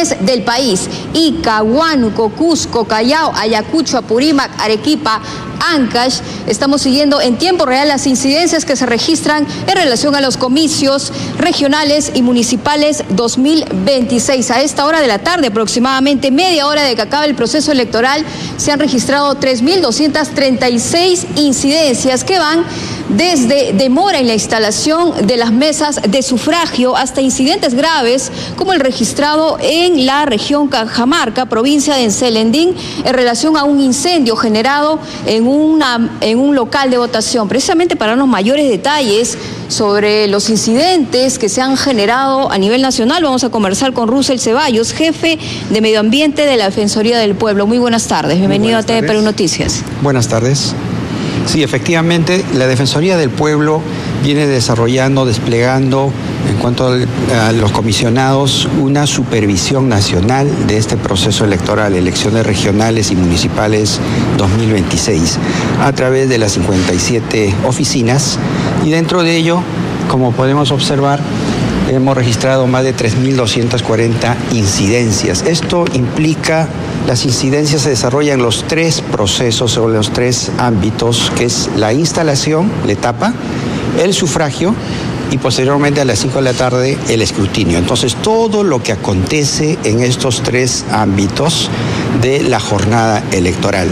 regiones del país: Ica, Huánuco, Cusco, Callao, Ayacucho, Apurímac, Arequipa, Ancash. Estamos siguiendo en tiempo real las incidencias que se registran en relación a los comicios regionales y municipales 2026. A esta hora de la tarde, aproximadamente media hora de que acabe el proceso electoral, se han registrado 3.236 incidencias que van desde demora en la instalación de las mesas de sufragio hasta incidentes graves como el registrado en la región Cajamarca, provincia de Celendín, en relación a un incendio generado en un local de votación. Precisamente para darnos mayores detalles sobre los incidentes que se han generado a nivel nacional, vamos a conversar con Russell Ceballos, jefe de Medio Ambiente de la Defensoría del Pueblo. Muy buenas tardes, bienvenido a TV Perú Noticias. Buenas tardes. Sí, efectivamente, la Defensoría del Pueblo viene desarrollando, desplegando, en cuanto a los comisionados, una supervisión nacional de este proceso electoral, elecciones regionales y municipales 2026, a través de las 57 oficinas, y dentro de ello, como podemos observar, hemos registrado más de 3.240 incidencias. Esto implica, las incidencias se desarrollan en los tres procesos o los tres ámbitos, que es la instalación, la etapa, el sufragio y posteriormente a las 5 de la tarde el escrutinio. Entonces, todo lo que acontece en estos tres ámbitos de la jornada electoral.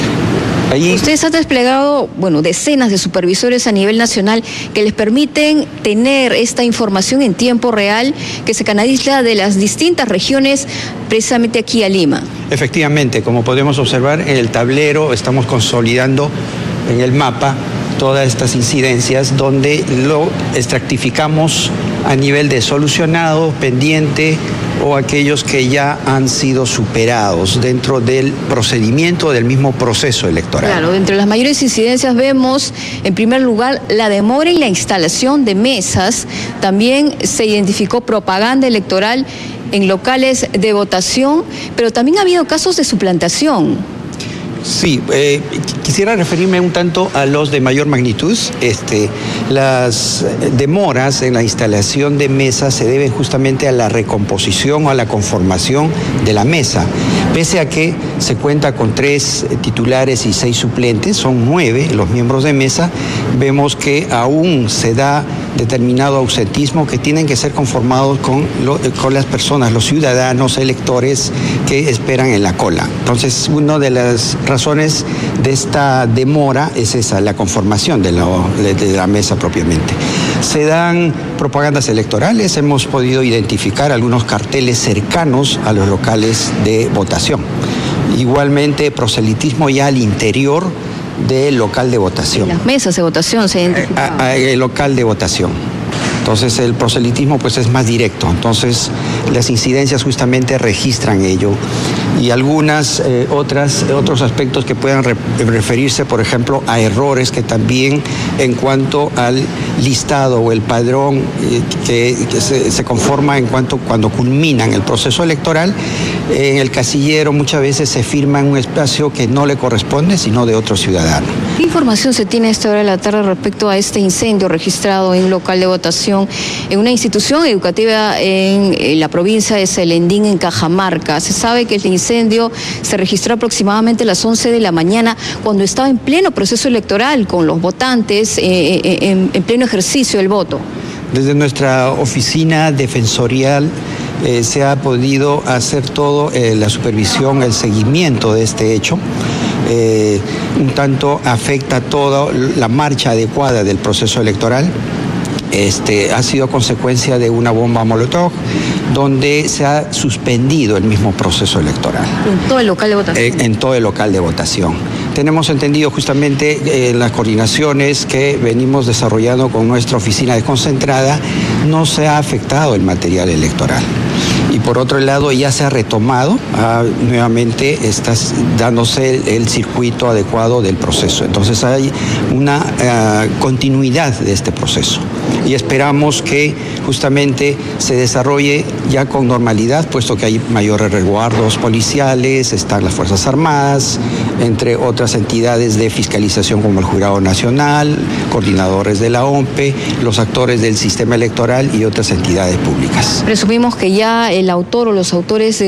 Ustedes han desplegado, decenas de supervisores a nivel nacional que les permiten tener esta información en tiempo real que se canaliza de las distintas regiones precisamente aquí a Lima. Efectivamente, como podemos observar en el tablero, estamos consolidando en el mapa todas estas incidencias donde lo extractificamos a nivel de solucionado, pendiente o aquellos que ya han sido superados dentro del procedimiento del mismo proceso electoral. Claro, entre las mayores incidencias vemos, en primer lugar, la demora en la instalación de mesas. También se identificó propaganda electoral en locales de votación, pero también ha habido casos de suplantación. Sí, quisiera referirme un tanto a los de mayor magnitud. Las demoras en la instalación de mesas se deben justamente a la recomposición o a la conformación de la mesa. Pese a que se cuenta con 3 titulares y 6 suplentes, son 9 los miembros de mesa, vemos que aún se da determinado ausentismo que tienen que ser conformados con las personas, los ciudadanos electores que esperan en la cola. Entonces, una de las razones de esta demora es esa, la conformación de la mesa propiamente. Se dan propagandas electorales, hemos podido identificar algunos carteles cercanos a los locales de votación. Igualmente, proselitismo ya al interior del local de votación. Las mesas de votación se identifican. El local de votación. Entonces el proselitismo pues es más directo, entonces las incidencias justamente registran ello. Y algunas otros aspectos que puedan referirse, por ejemplo, a errores que también en cuanto al listado o el padrón que se conforma cuando culminan el proceso electoral, en el casillero muchas veces se firma en un espacio que no le corresponde, sino de otro ciudadano. ¿Qué información se tiene a esta hora de la tarde respecto a este incendio registrado en un local de votación en una institución educativa en la provincia de Celendín, en Cajamarca? Se sabe que el incendio se registró aproximadamente a las 11 de la mañana, cuando estaba en pleno proceso electoral, con los votantes en pleno ejercicio del voto. Desde nuestra oficina defensorial se ha podido hacer todo la supervisión, el seguimiento de este hecho. Un tanto afecta toda la marcha adecuada del proceso electoral. Ha sido consecuencia de una bomba molotov donde se ha suspendido el mismo proceso electoral. ¿En todo el local de votación? En todo el local de votación. Tenemos entendido justamente las coordinaciones que venimos desarrollando con nuestra oficina desconcentrada, no se ha afectado el material electoral. Y por otro lado ya se ha retomado, nuevamente está dándose el circuito adecuado del proceso. Entonces hay una continuidad de este proceso y esperamos que justamente se desarrolle ya con normalidad, puesto que hay mayores resguardos policiales, están las Fuerzas Armadas, entre otras entidades de fiscalización como el Jurado Nacional, coordinadores de la OMPE, los actores del sistema electoral y otras entidades públicas. Presumimos que ya el autor o los autores